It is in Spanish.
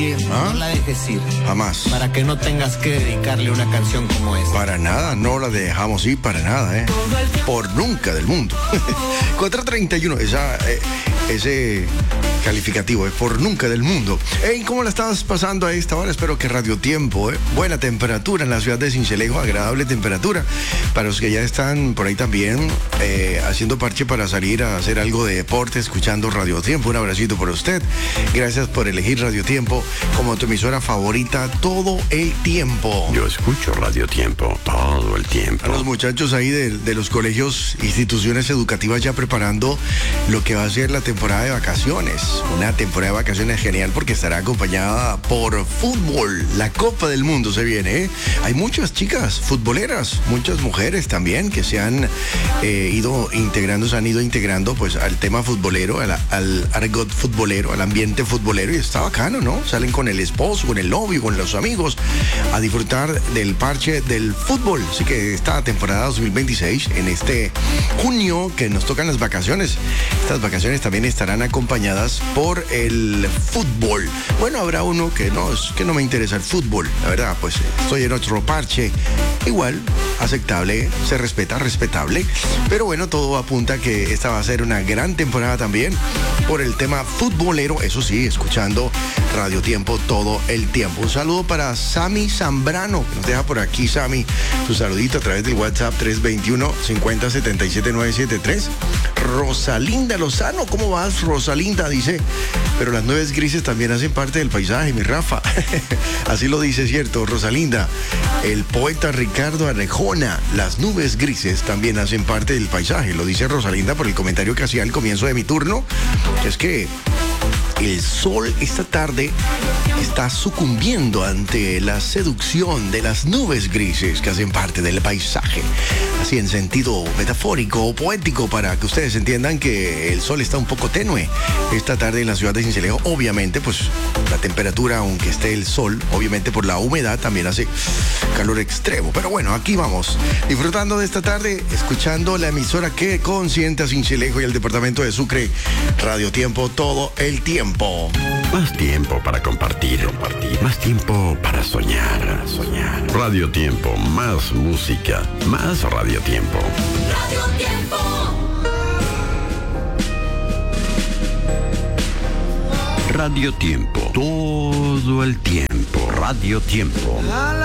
Oye, no la dejes ir. Jamás. Para que no tengas que dedicarle una canción como esta. Para nada, no la dejamos ir para nada, Por nunca del mundo. 431, ese calificativo, por nunca del mundo. Hey, ¿cómo la estás pasando a esta hora? Espero que Radio Tiempo, buena temperatura en la ciudad de Sincelejo, agradable temperatura. Para los que ya están por ahí también haciendo parche para salir a hacer algo de deporte, escuchando Radio Tiempo, un abracito por usted. Gracias por elegir Radio Tiempo como tu emisora favorita todo el tiempo. Yo escucho Radio Tiempo todo el tiempo. A los muchachos ahí de los colegios, instituciones educativas ya preparando lo que va a ser la temporada de vacaciones. Una temporada de vacaciones genial porque estará acompañada por fútbol. La Copa del Mundo se viene, Hay muchas chicas futboleras, muchas mujeres también que se han ido integrando pues al tema futbolero, al argot futbolero, al ambiente futbolero, y está bacano, ¿no? Salen con el esposo, con el novio, con los amigos a disfrutar del parche del fútbol. Así que esta temporada 2026, en este junio que nos tocan las vacaciones, estas vacaciones también estarán acompañadas por el fútbol. Bueno, habrá uno que no me interesa el fútbol, la verdad, pues estoy en otro parche, igual, aceptable, se respeta, respetable, pero bueno, todo apunta que esta va a ser una gran temporada también por el tema futbolero, eso sí, escuchando Radio Tiempo todo el tiempo. Un saludo para Sammy Zambrano, que nos deja por aquí, Sammy, su saludito a través del WhatsApp 321-5077-973. Rosalinda Lozano, ¿cómo vas, Rosalinda? Dice, pero las nubes grises también hacen parte del paisaje, mi Rafa. Así lo dice, cierto, Rosalinda. El poeta Ricardo Arjona, las nubes grises también hacen parte del paisaje, lo dice Rosalinda por el comentario que hacía al comienzo de mi turno. Es que el sol esta tarde está sucumbiendo ante la seducción de las nubes grises que hacen parte del paisaje. Así en sentido metafórico o poético, para que ustedes entiendan que el sol está un poco tenue esta tarde en la ciudad de Sincelejo. Obviamente, pues la temperatura, aunque esté el sol, obviamente por la humedad también hace calor extremo. Pero bueno, aquí vamos, disfrutando de esta tarde, escuchando la emisora que consiente a Sincelejo y el departamento de Sucre, Radio Tiempo todo el tiempo. Más tiempo para compartir, más tiempo para soñar. Radio Tiempo, más música, más Radio Tiempo. Radio Tiempo. Radio Tiempo, todo el tiempo. Radio Tiempo.